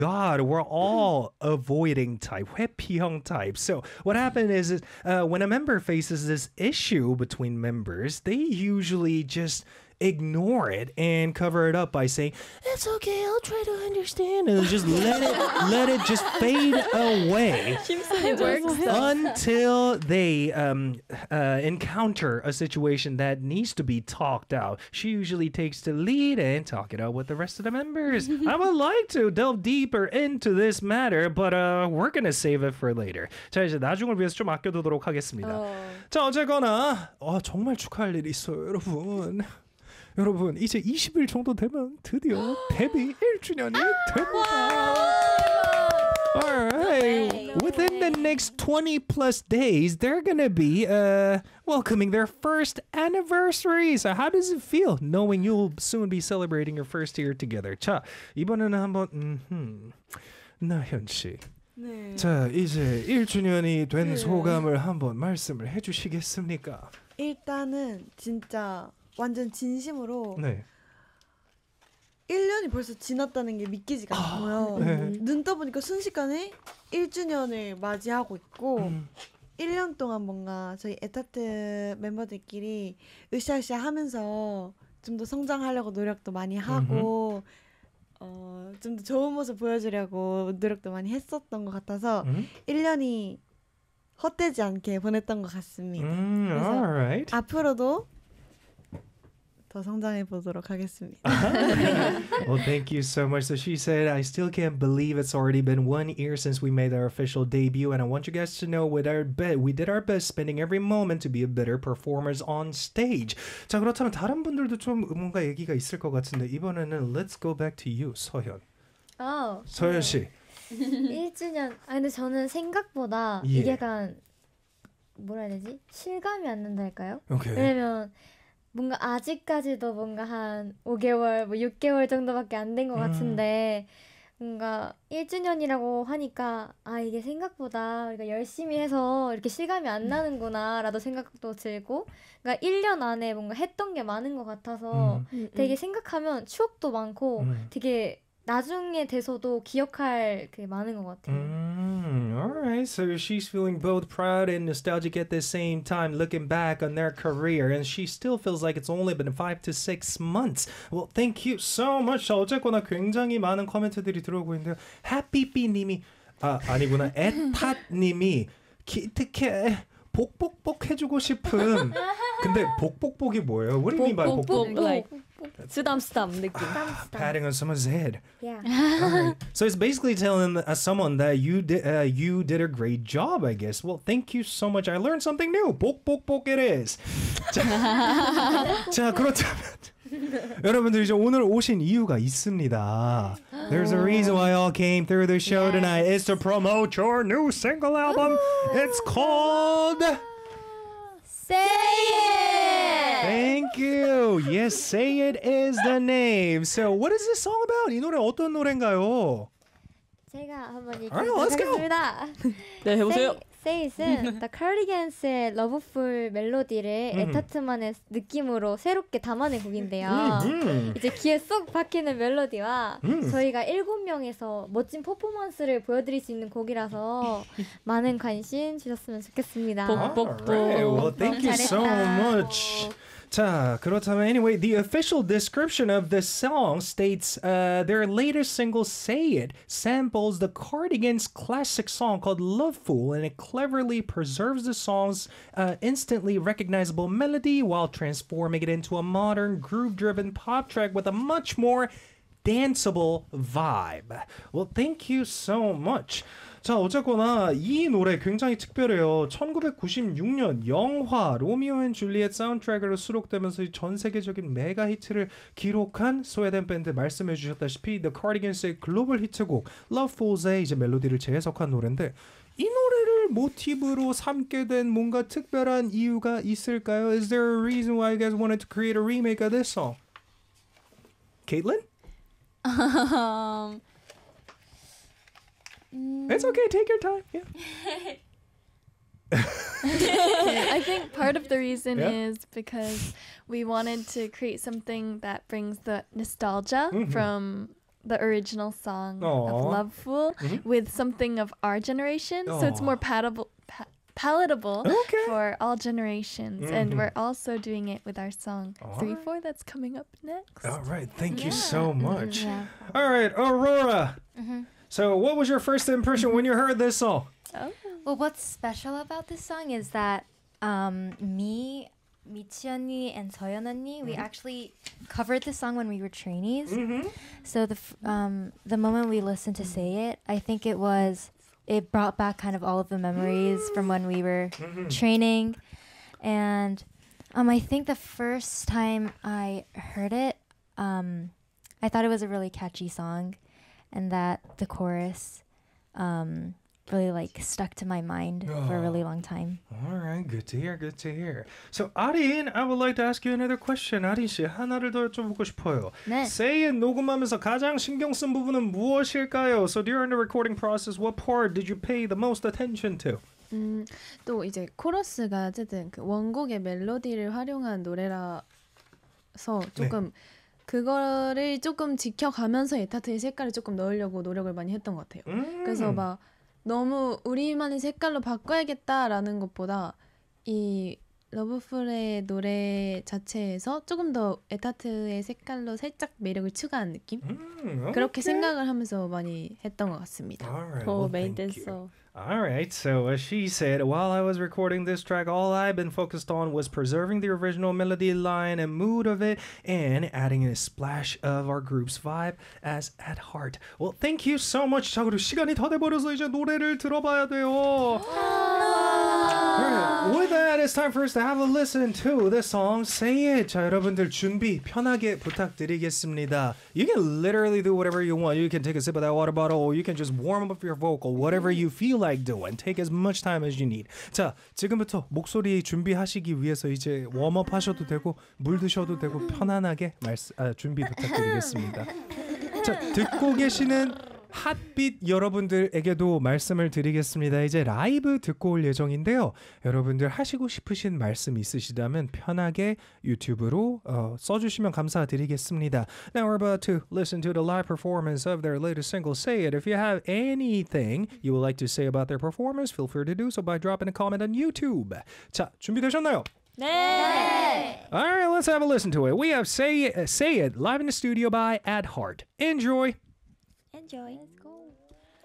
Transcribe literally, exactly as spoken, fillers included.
God, we're all avoiding type, 회피형 type. So what happened is, is uh, when a member faces this issue between members, they usually just ignore it and cover it up by saying, it's okay, I'll try to understand, and just let it let it just fade away It works. until they um, uh, encounter a situation that needs to be talked out. She usually takes the lead and talk it out with the rest of the members. I would like to delve deeper into this matter, but uh, we're gonna save it for later. 자, 이제 나중을 위해서 좀 아껴두도록 하겠습니다. 어. 자, 어쨌거나 어, 정말 축하할 일이 있어요, 여러분. 여러분, 이제 이십 일 정도 되면 드디어 데뷔 일 주년이 됩니다. Alright, within the next twenty plus days, they're gonna be uh, welcoming their first anniversary. So how does it feel knowing you'll soon be celebrating your first year together? 자, 이번에는 한번 음흠, 나현 씨. 네. 자, 이제 일 주년이 된 소감을 한번 말씀을 해주시겠습니까? 일단은 진짜 완전 진심으로 네. 일 년이 벌써 지났다는 게 믿기지가 않고요. 네. 눈 떠보니까 순식간에 일 주년을 맞이하고 있고 음. 일 년 동안 뭔가 저희 에타트 멤버들끼리 으쌰으쌰 하면서 좀 더 성장하려고 노력도 많이 하고 어, 좀 더 좋은 모습 보여주려고 노력도 많이 했었던 것 같아서 음? 일 년이 헛되지 않게 보냈던 것 같습니다. 음, 그래서 alright. 앞으로도 더 성장해 보도록 하겠습니다. Well, thank you so much. So she said, I still can't believe it's already been one year since we made our official debut, and I want you guys to know with our be- we did our best spending every moment to be a better performers on stage. 자, 그렇다면 다른 분들도 좀 뭔가 얘기가 있을 것 같은데 이번에는 let's go back to you, 서현. 어. 서현 씨. 일 주년. 아 근데 저는 생각보다 예. 이게 약간 뭐라 해야 되지? 실감이 안 난다 할까요? 오케이. 왜냐면 뭔가 아직까지도 뭔가 한 오 개월, 뭐 육 개월 정도밖에 안 된 것 음. 같은데 뭔가 일 주년이라고 하니까 아 이게 생각보다 우리가 열심히 해서 이렇게 실감이 안 나는구나 라도 생각도 들고 그러니까 일 년 안에 뭔가 했던 게 많은 것 같아서 음. 되게 생각하면 추억도 많고 음. 되게 나중에 돼서도 기억할 게 많은 것 같아요. Mm, all right, so she's feeling both proud and nostalgic at the same time, looking back on their career, and she still feels like it's only been five to six months. Well, thank you so much. 자, 어쨌거나 굉장히 많은 코멘트들이 들어오고 있는데요. 해피비님이 아 아니구나 에탓님이 기특해. 복복복 해주고 싶음. 근데 복복복이 뭐예요? What do you mean by 복복? like 쓰담쓰담 느낌. Patting on someone's head. Yeah. Alright. So it's basically telling uh, someone that you did uh, you did a great job, I guess. Well, thank you so much. I learned something new. 복복복 it is. 자, 자 그렇다면 여러분들 이제 오늘 오신 이유가 있습니다. There's a reason why y'all came through the show tonight. It's to promote your new single album. It's called Say it! Thank you. Yes, Say It is the name. So what is this song about? 이 노래 어떤 노래인가요? 제가 한번 Alright, let's go. 얘기해보겠습니다. 네, 해보세요. Say It은 The Cardigans의 러브풀 멜로디를 음. 에타트만의 느낌으로 새롭게 담아낸 곡인데요. 음. 이제 귀에 쏙 박히는 멜로디와 음. 저희가 일곱 명에서 멋진 퍼포먼스를 보여드릴 수 있는 곡이라서 많은 관심 주셨으면 좋겠습니다. 복- Alright, well, thank you so 잘했다. much. 자, 그렇다면 anyway, the official description of this song states uh, their latest single, Say It, samples the Cardigans' classic song called Love Fool, and it cleverly preserves the song's uh, instantly recognizable melody while transforming it into a modern, groove-driven pop track with a much more danceable vibe. Well, thank you so much. 자, 어쨌거나 이 노래 굉장히 특별해요. 천구백구십육 년 영화 로미오 앤 줄리엣 사운드트랙으로 수록되면서 전 세계적인 메가 히트를 기록한 스웨덴 밴드 말씀해 주셨다시피 The Cardigans의 글로벌 히트곡 Love Fools의 이제 멜로디를 재해석한 노래인데 이 노래를 모티브로 삼게 된 뭔가 특별한 이유가 있을까요? Is there a reason why you guys wanted to create a remake of this song? Caitlin? um, It's okay, take your time. Yeah. I think part of the reason Yeah. is because we wanted to create something that brings the nostalgia Mhm. from the original song Aw. of Loveful Mhm. with something of our generation, so it's Aw. more palatable, pa- palatable Okay. for all generations. And Mhm. we're also doing it with our song three Alright. four that's coming up next. All right, thank you Yeah. so much. Yeah. All right, Aurora. Mhm. So, what was your first impression when you heard this song? Oh. Well, what's special about this song is that um, me, Michi 언니, and Soyeon 언니, we actually covered this song when we were trainees. Mm-hmm. So the f- um, the moment we listened to Say It, I think it was it brought back kind of all of the memories from when we were Mm-hmm. training, and um, I think the first time I heard it, um, I thought it was a really catchy song, and that the chorus um, really like stuck to my mind for a really long time. All right, good to hear, good to hear. So, Arin, I would like to ask you another question. 아린 씨, 하나를 더 여쭤보고 싶어요. 네. Say It 녹음하면서 가장 신경 쓴 부분은 무엇일까요? So, during the recording process, what part did you pay the most attention to? 음, 또 이제 코러스가 어쨌든 그 원곡의 멜로디를 활용한 노래라서 조금 그거를 조금 지켜가면서 에타트의 색깔을 조금 넣으려고 노력을 많이 했던 것 같아요. 음. 그래서 막 너무 우리만의 색깔로 바꿔야겠다라는 것보다 이 러브풀의 노래 자체에서 조금 더 에타트의 색깔로 살짝 매력을 추가한 느낌? 음, 그렇게 okay. 생각을 하면서 많이 했던 것 같습니다. All right, 어, well, 메인 thank you. 댄서. All right, so as she said, while I was recording this track, all I've been focused on was preserving the original melody line and mood of it and adding a splash of our group's vibe as at heart. Well, thank you so much. 자, 그리고 시간이 다 돼버려서 이제 노래를 들어봐야 돼요. Alright, with that, it's time for us to have a listen to the song Say It. 자, 여러분들 준비 편하게 부탁드리겠습니다. You can literally do whatever you want. You can take a sip of that water bottle or you can just warm up your vocal, whatever you feel like doing. Take as much time as you need. 자, 지금부터 목소리 준비하시기 위해서 이제 웜업 하셔도 되고 물 드셔도 되고 편안하게 말씀, 아, 준비 부탁드리겠습니다. 자, 듣고 계시는 핫빛 여러분들에게도 말씀을 드리겠습니다. 이제 라이브 듣고 올 예정인데요. 여러분들 하시고 싶으신 말씀 있으시다면 편하게 유튜브로 어, 써주시면 감사드리겠습니다. Now we're about to listen to the live performance of their latest single, Say It. If you have anything you would like to say about their performance, feel free to do so by dropping a comment on YouTube. 자, 준비되셨나요? 네. All right, let's have a listen to it. We have Say It, Say It live in the studio by At Heart. Enjoy! Enjoy.